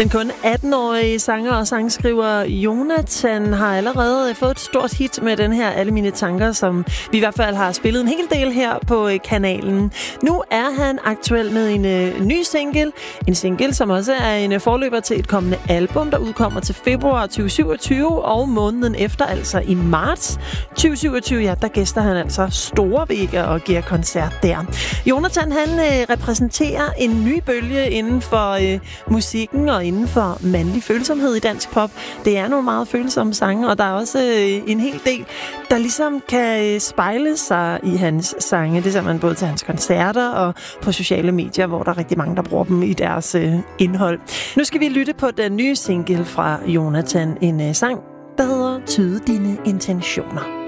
Den kun 18-årige sanger og sangskriver Jonathan har allerede fået et stort hit med den her Alle Mine Tanker, som vi i hvert fald har spillet en hel del her på kanalen. Nu er han aktuel med en ny single. En single, som også er en forløber til et kommende album, der udkommer til februar 2027, og måneden efter, altså i marts 2027, ja, der gæster han altså store vægge og giver koncert der. Jonathan, han repræsenterer en ny bølge inden for musikken og inden for mandlig følsomhed i dansk pop. Det er nogle meget følsomme sange, og der er også en hel del, der ligesom kan spejle sig i hans sange. Det ser man både til hans koncerter og på sociale medier, hvor der er rigtig mange, der bruger dem i deres indhold. Nu skal vi lytte på den nye single fra Jonathan, en sang, der hedder Tyde dine intentioner.